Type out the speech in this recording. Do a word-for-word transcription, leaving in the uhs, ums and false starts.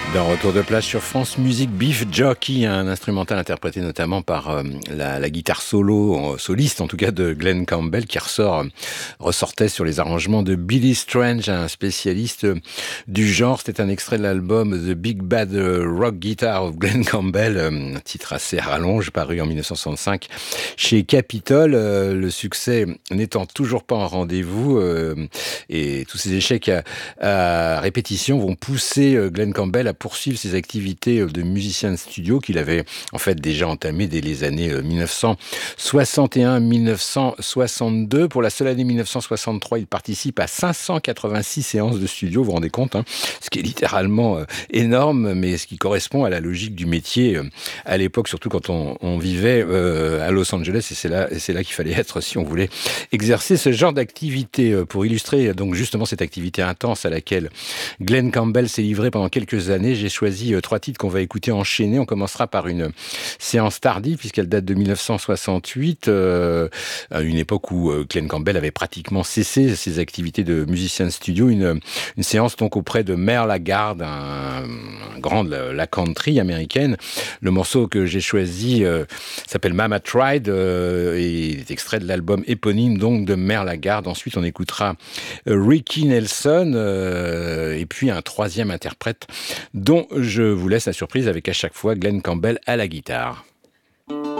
D'un retour de place sur France Musique, Beef Jockey, un instrumental interprété notamment par euh, la, la guitare solo, euh, soliste en tout cas de Glenn Campbell, qui ressort, euh, ressortait sur les arrangements de Billy Strange, un spécialiste euh, du genre. C'était un extrait de l'album The Big Bad Rock Guitar of Glenn Campbell, euh, un titre assez rallonge, paru en dix-neuf cent soixante-cinq chez Capitol. Euh, le succès n'étant toujours pas en rendez-vous, euh, et tous ces échecs à, à répétition vont pousser euh, Glenn Campbell à poursuivre ses activités de musicien de studio qu'il avait en fait déjà entamées dès les années dix-neuf cent soixante et un à dix-neuf cent soixante-deux. Pour la seule année dix-neuf cent soixante-trois, il participe à cinq cent quatre-vingt-six séances de studio, vous vous rendez compte, hein, ce qui est littéralement euh, énorme, mais ce qui correspond à la logique du métier euh, à l'époque, surtout quand on, on vivait euh, à Los Angeles, et c'est là, et c'est là qu'il fallait être si on voulait exercer ce genre d'activité. Pour illustrer donc justement cette activité intense à laquelle Glenn Campbell s'est livré pendant quelques années, j'ai choisi euh, trois titres qu'on va écouter enchaînés. On commencera par une séance tardive puisqu'elle date de dix-neuf cent soixante-huit, euh, à une époque où euh, Glenn Campbell avait pratiquement cessé ses activités de musicien de studio. Une, une séance donc auprès de Merle Haggard, un, un grand de la, la country américaine. Le morceau que j'ai choisi euh, s'appelle Mama Tried euh, et est extrait de l'album éponyme donc de Merle Haggard. Ensuite, on écoutera euh, Ricky Nelson euh, et puis un troisième interprète dont je vous laisse la surprise avec à chaque fois Glenn Campbell à la guitare.